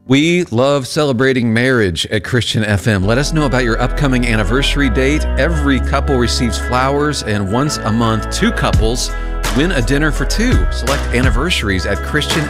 We love celebrating marriage at Christian FM. Let us know about your upcoming anniversary date. Every couple receives flowers, and once a month, two couples win a dinner for two. Select anniversaries at Christian